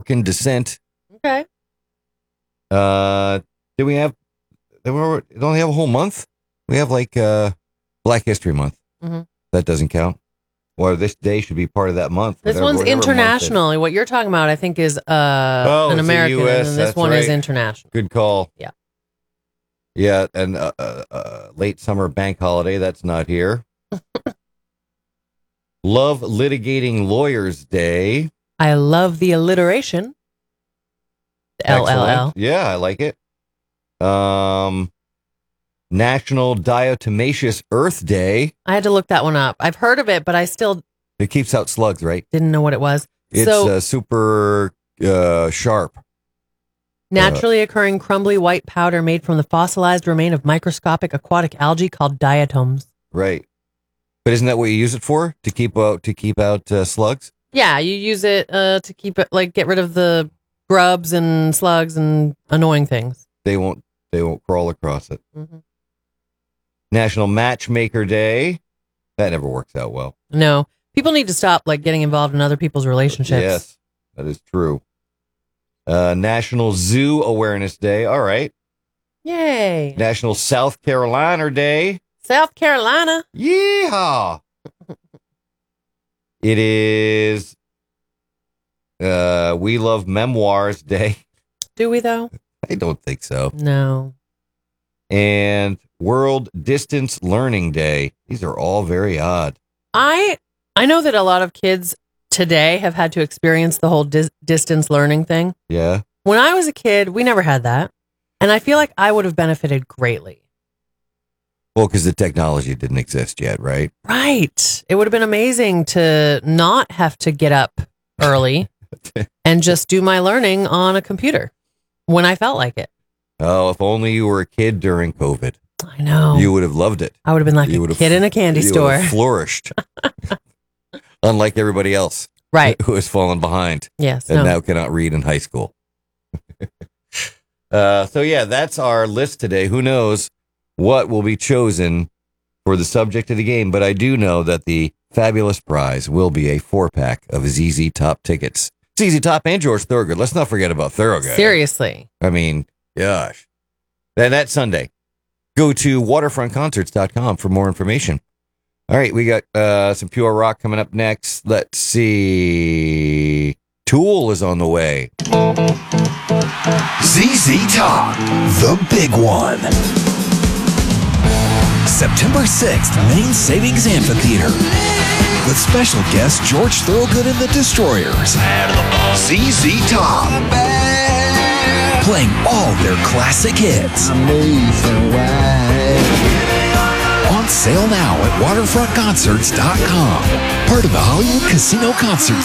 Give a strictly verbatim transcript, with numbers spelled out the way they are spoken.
African descent. Okay. Uh, do we have? We don't have a whole month. We have like uh, Black History Month. Mm-hmm. That doesn't count. Or this day should be part of that month. This whatever, one's whatever international. What you're talking about, I think, is uh, oh, an American, U S, and this that's one right. is international. Good call. Yeah. Yeah, and uh, uh, uh, late summer bank holiday. That's not here. Love Litigating Lawyers Day. I love the alliteration. L L L. Excellent. Yeah, I like it. Um, National Diatomaceous Earth Day. I had to look that one up. I've heard of it, but I still It keeps out slugs, right? didn't know what it was. It's so, uh, super uh, sharp. naturally occurring crumbly white powder made from the fossilized remain of microscopic aquatic algae called diatoms. Right. But isn't that what you use it for? To keep out to keep out uh, slugs? Yeah, you use it uh, to keep it, like, get rid of the grubs and slugs and annoying things. They won't. They won't crawl across it. Mm-hmm. National Matchmaker Day. That never works out well. No, people need to stop like getting involved in other people's relationships. Yes, that is true. Uh, National Zoo Awareness Day. All right. Yay! National South Carolina Day. South Carolina. Yeehaw! It is uh, We Love Memoirs Day. Do we though? I don't think so. No. And World Distance Learning Day. These are all very odd. I I know that a lot of kids today have had to experience the whole dis- distance learning thing. Yeah. When I was a kid, we never had that. And I feel like I would have benefited greatly. Well, because the technology didn't exist yet, right? Right. It would have been amazing to not have to get up early and just do my learning on a computer when I felt like it. Oh, if only you were a kid during COVID. I know. You would have loved it. I would have been like You a would kid have- in a candy you would store. have flourished. Unlike everybody else. Right. Who has fallen behind. Yes. And No. now cannot read in high school. uh, so, yeah, that's our list today. Who knows what will be chosen for the subject of the game, but I do know that the fabulous prize will be a four-pack of Z Z Top tickets. Z Z Top and George Thorogood. Let's not forget about Thorogood. Seriously. I mean, gosh. And that's Sunday. Go to waterfront concerts dot com for more information. All right, we got uh, some pure rock coming up next. Let's see. Tool is on the way. Z Z Top, the big one. September sixth, Main Savings Amphitheater. With special guest George Thorogood and the Destroyers. Z Z Top. Playing all their classic hits. On sale now at waterfront concerts dot com. Part of the Hollywood Casino Concert